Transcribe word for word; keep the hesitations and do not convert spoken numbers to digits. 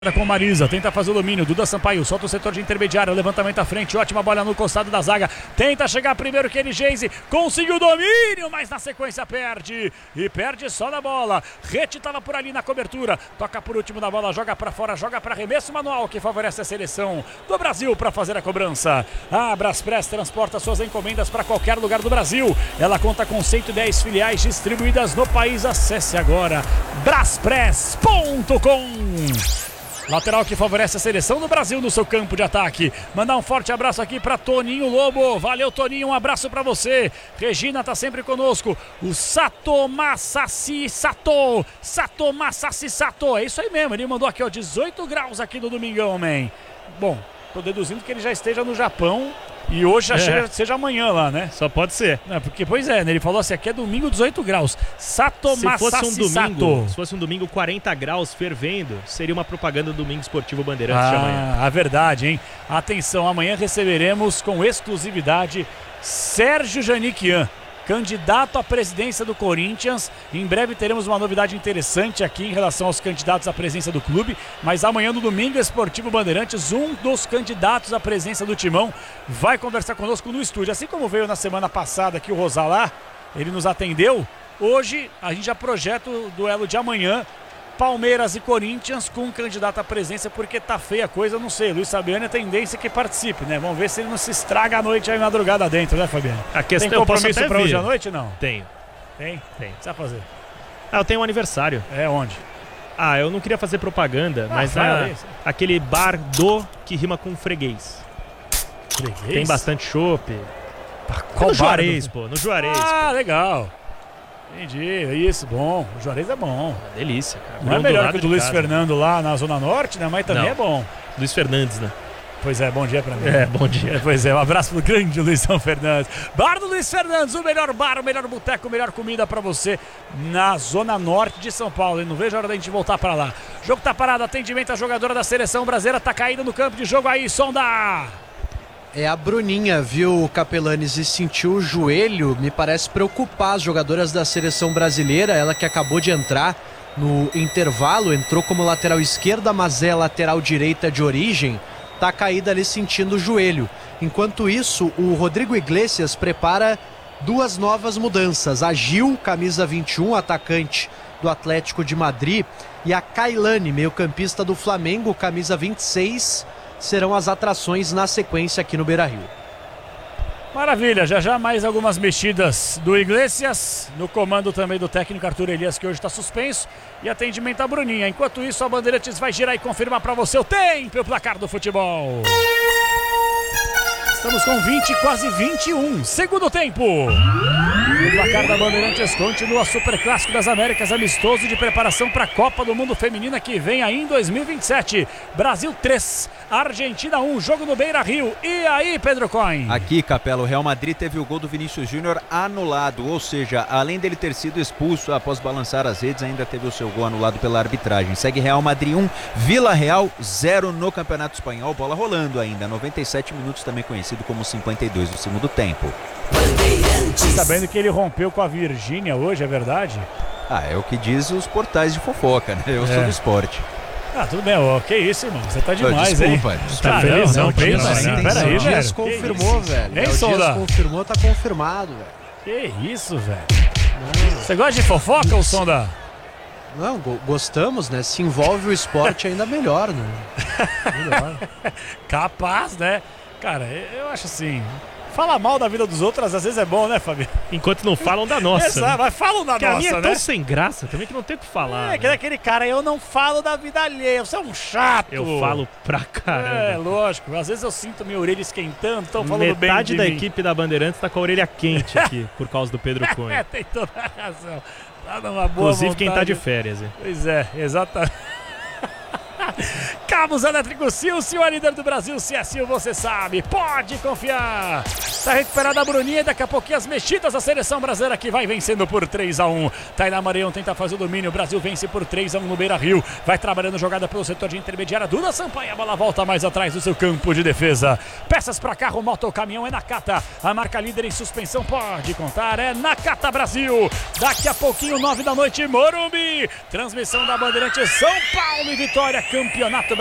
Com Marisa, tenta fazer o domínio, Duda Sampaio, solta o setor de intermediário, levantamento à frente, ótima bola no costado da zaga, tenta chegar primeiro que ele, Geise, conseguiu o domínio, mas na sequência perde, e perde só na bola. Rete estava por ali na cobertura, toca por último na bola, joga para fora, joga para arremesso manual, que favorece a seleção do Brasil para fazer a cobrança. A Braspress transporta suas encomendas para qualquer lugar do Brasil, ela conta com cento e dez filiais distribuídas no país. Acesse agora braspress ponto com. Lateral que favorece a seleção do Brasil no seu campo de ataque. Mandar um forte abraço aqui para Toninho Lobo. Valeu, Toninho, um abraço para você. Regina tá sempre conosco. O Sato Masashi Sato. Sato Masashi Sato. É isso aí mesmo, ele mandou aqui, ó, dezoito graus aqui no domingão, man. Bom, tô deduzindo que ele já esteja no Japão. E hoje já é. chega, seja amanhã lá, né? Só pode ser. Não, porque, pois é, né? Ele falou assim, aqui é domingo dezoito graus. Sato se Masashi fosse um domingo, Sato. Se fosse um domingo quarenta graus, fervendo, seria uma propaganda do Domingo Esportivo Bandeirantes ah, de amanhã. A verdade, hein? Atenção, amanhã receberemos com exclusividade Sérgio Janiquian, candidato à presidência do Corinthians. Em breve teremos uma novidade interessante aqui em relação aos candidatos à presença do clube, mas amanhã no Domingo Esportivo Bandeirantes, um dos candidatos à presença do Timão vai conversar conosco no estúdio. Assim como veio na semana passada aqui o Rosalá, ele nos atendeu. Hoje a gente já projeta o duelo de amanhã, Palmeiras e Corinthians, com um candidato à presença, porque tá feia a coisa, não sei. Luiz Fabiano é tendência que participe, né? Vamos ver se ele não se estraga a noite aí madrugada dentro, né, Fabiano? A questão, tem compromisso eu posso até pra vir. Hoje à noite, não? Tenho. Tem? Tem. O que você vai fazer? Ah, eu tenho um aniversário. É onde? Ah, eu não queria fazer propaganda, ah, mas na, aquele bar do que rima com freguês. Freguês? Tem bastante chopp. Qual no bar Juarez, do... pô. No Juarez. Ah, pô. legal. Entendi, isso, bom. O Juarez é bom. Uma delícia, cara. Não é melhor que o do Luiz casa. Fernando lá na Zona Norte, né? Mas também não. é bom. Luiz Fernandes, né? Pois é, bom dia pra mim. É, bom dia. É, pois é, um abraço pro grande Luizão Fernandes. Bar do Luiz Fernandes, o melhor bar, o melhor boteco, a melhor comida pra você na Zona Norte de São Paulo. E não vejo a hora da gente voltar pra lá. O jogo tá parado, atendimento à jogadora da seleção brasileira, tá caída no campo de jogo aí, Sonda! É a Bruninha, viu, Capelanes, e sentiu o joelho, me parece preocupar as jogadoras da seleção brasileira, ela que acabou de entrar no intervalo, entrou como lateral esquerda, mas é lateral direita de origem, tá caída ali sentindo o joelho. Enquanto isso, o Rodrigo Iglesias prepara duas novas mudanças, a Gil, camisa vinte e um, atacante do Atlético de Madrid, e a Kailane, meio-campista do Flamengo, camisa vinte e seis, serão as atrações na sequência aqui no Beira-Rio. Maravilha, já já mais algumas mexidas do Iglesias, no comando também do técnico Arthur Elias, que hoje está suspenso, e atendimento à Bruninha. Enquanto isso, a Bandeirantes vai girar e confirmar para você o tempo e o placar do futebol. Estamos com vinte, quase vinte e um, segundo tempo. O placar da Bandeirantes continua Super Clássico das Américas, amistoso de preparação para a Copa do Mundo Feminina que vem aí em dois mil e vinte e sete. Brasil três, Argentina um, jogo no Beira-Rio. E aí, Pedro Coin? Aqui, Capela, o Real Madrid teve o gol do Vinícius Júnior anulado, ou seja, além dele ter sido expulso após balançar as redes, ainda teve o seu gol anulado pela arbitragem. Segue Real Madrid um, Vila Real zero no Campeonato Espanhol, bola rolando ainda, noventa e sete minutos, também conhecido como cinquenta e dois do segundo tempo. Sabendo que ele rompeu com a Virgínia hoje, é verdade? Ah, é o que diz os portais de fofoca, né? Eu é. sou do esporte. Ah, tudo bem, ó, que isso, irmão, você tá demais, desculpa, hein? Desculpa, tá feliz, não, não, pensa não, assim, não, peraí, O velho. Dias confirmou, velho. Hein, O Sonda? Dias confirmou, tá confirmado, velho. Que isso, velho. Você gosta de fofoca, ou Sonda? Não, go gostamos, né? Se envolve o esporte ainda melhor, né? Melhor. Capaz, né? Cara, eu acho assim, falar mal da vida dos outros às vezes é bom, né, Fabi? Enquanto não falam da nossa. Exato, né? mas falam da Porque nossa, a minha é né? tão sem graça também que não tem o que falar. É, né? que daquele cara, eu não falo da vida alheia, você é um chato. Eu falo pra caramba. É, lógico, às vezes eu sinto minha orelha esquentando, estão falando bem de Metade da mim. equipe da Bandeirantes tá com a orelha quente aqui, por causa do Pedro Cunha. É, tem toda a razão. Tá numa boa Inclusive vontade. quem tá de férias, hein? Pois é, exatamente. Cabos Elétricos Silcio, a líder do Brasil. Se é Sil, você sabe, pode confiar. Tá recuperada a Bruninha e daqui a pouquinho as mexidas da seleção brasileira que vai vencendo por três a um. Tainá Maranhão tenta fazer o domínio, o Brasil vence por três a um no Beira-Rio. Vai trabalhando jogada pelo setor de intermediária. Duda Sampaio, a bola volta mais atrás do seu campo de defesa. Peças para carro, moto ou caminhão é Nakata. A marca líder em suspensão pode contar, é Nakata Brasil. Daqui a pouquinho, nove da noite, Morumbi. Transmissão da Bandeirante, São Paulo e Vitória, campeonato